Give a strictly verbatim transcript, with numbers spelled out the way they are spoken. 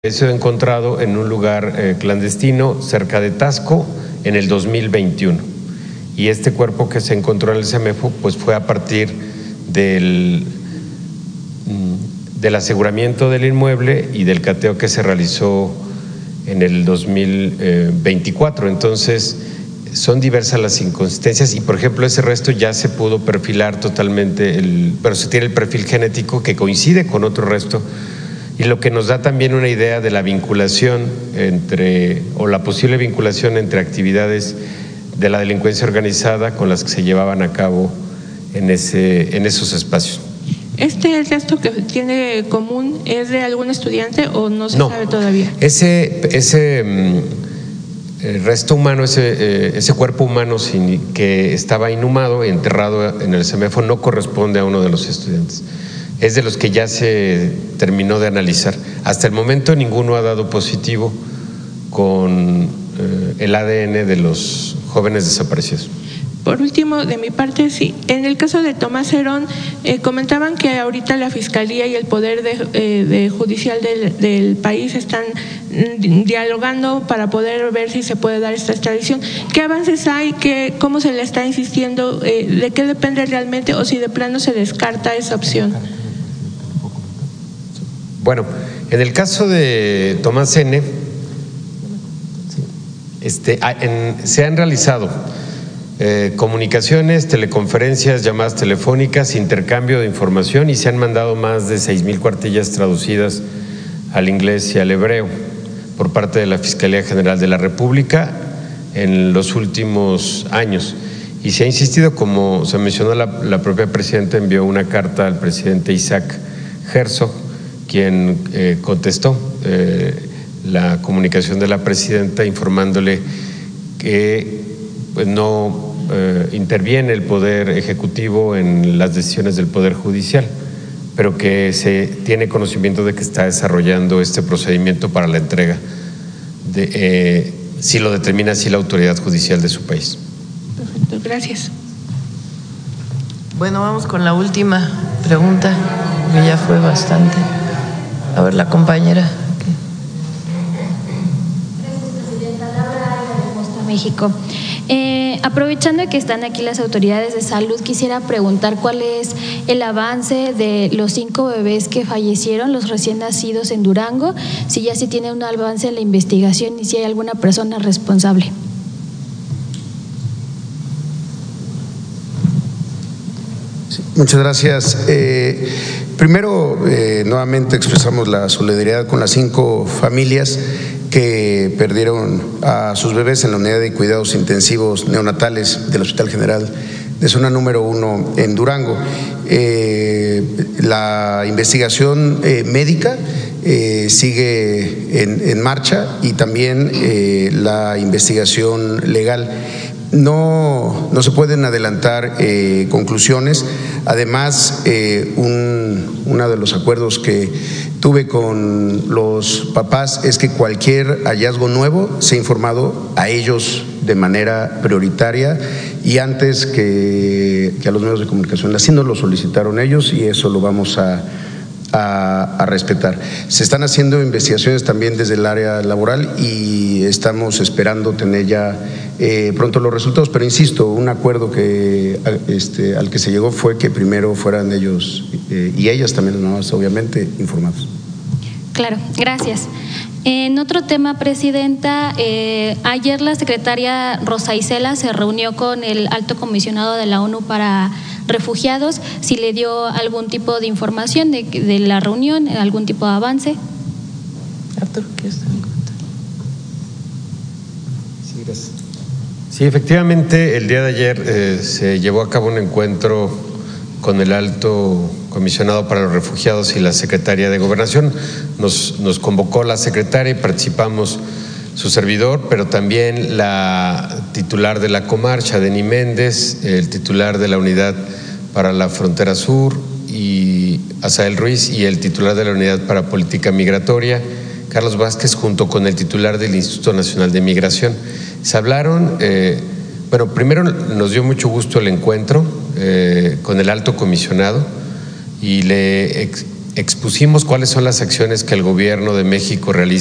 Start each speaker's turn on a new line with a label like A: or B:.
A: sido encontrado en un lugar eh, clandestino cerca de Tasco en el dos mil veintiuno. Y este cuerpo que se encontró en el CEMEFO pues fue a partir del, del aseguramiento del inmueble y del cateo que se realizó en el dos mil veinticuatro. Entonces son diversas las inconsistencias y por ejemplo ese resto ya se pudo perfilar totalmente, el, pero se tiene el perfil genético que coincide con otro resto, y lo que nos da también una idea de la vinculación entre, o la posible vinculación entre actividades de la delincuencia organizada con las que se llevaban a cabo en, ese, en esos espacios.
B: ¿Este resto que tiene común es de algún estudiante o no se
A: no,
B: sabe todavía?
A: Ese, ese el resto humano, ese, ese cuerpo humano sin, que estaba inhumado y enterrado en el CEMEFO no corresponde a uno de los estudiantes. Es de los que ya se terminó de analizar. Hasta el momento ninguno ha dado positivo con eh, el A D N de los jóvenes desaparecidos.
B: Por último, de mi parte, sí. En el caso de Tomás Herón, eh, comentaban que ahorita la Fiscalía y el Poder de, eh, de Judicial del, del país están mm, dialogando para poder ver si se puede dar esta extradición. ¿Qué avances hay? ¿Qué, ¿Cómo se le está insistiendo? Eh, ¿De qué depende realmente o si de plano se descarta esa opción?
A: Bueno, en el caso de Tomás N., este, en, se han realizado eh, comunicaciones, teleconferencias, llamadas telefónicas, intercambio de información y se han mandado más de seis mil cuartillas traducidas al inglés y al hebreo por parte de la Fiscalía General de la República en los últimos años. Y se ha insistido, como se mencionó, la, la propia presidenta envió una carta al presidente Isaac Herzog, quien eh, contestó eh, la comunicación de la presidenta informándole que pues, no eh, interviene el Poder Ejecutivo en las decisiones del Poder Judicial, pero que se tiene conocimiento de que está desarrollando este procedimiento para la entrega, de, eh, si lo determina así la autoridad judicial de su país.
B: Perfecto, gracias.
C: Bueno, vamos con la última pregunta, que ya fue bastante. A ver, la compañera.
D: Gracias, presidenta. Laura de Costa México. Eh, aprovechando que están aquí las autoridades de salud, quisiera preguntar cuál es el avance de los cinco bebés que fallecieron, los recién nacidos en Durango, si ya se tiene un avance en la investigación y si hay alguna persona responsable.
E: Sí, muchas gracias. Eh, primero, eh, nuevamente expresamos la solidaridad con las cinco familias que perdieron a sus bebés en la unidad de cuidados intensivos neonatales del Hospital General de Zona Número Uno en Durango. Eh, la investigación eh, médica eh, sigue en, en marcha y también eh, la investigación legal. No, no se pueden adelantar eh, conclusiones. Además, eh, un, uno de los acuerdos que tuve con los papás es que cualquier hallazgo nuevo sea informado a ellos de manera prioritaria y antes que, que a los medios de comunicación. Así nos lo solicitaron ellos y eso lo vamos a A, a respetar. Se están haciendo investigaciones también desde el área laboral y estamos esperando tener ya eh, pronto los resultados, pero insisto, un acuerdo que este, al que se llegó fue que primero fueran ellos eh, y ellas también, ¿no? Obviamente, informados.
D: Claro, gracias. En otro tema, presidenta, eh, ayer la secretaria Rosa Isela se reunió con el alto comisionado de la ONU para refugiados. Si le dio algún tipo de información de, de la reunión, algún tipo de avance.
C: Arturo, ¿quieres dar cuenta?
A: Sí, gracias. Sí, efectivamente, el día de ayer eh, se llevó a cabo un encuentro con el alto comisionado para los refugiados y la secretaria de Gobernación. Nos, nos convocó la secretaria y participamos su servidor, pero también la titular de la Comarcha, Deni Méndez, el titular de la Unidad para la Frontera Sur, y Asael Ruiz, y el titular de la Unidad para Política Migratoria, Carlos Vázquez, junto con el titular del Instituto Nacional de Migración. Se hablaron, eh, bueno, primero nos dio mucho gusto el encuentro eh, con el alto comisionado y le ex, expusimos cuáles son las acciones que el gobierno de México realiza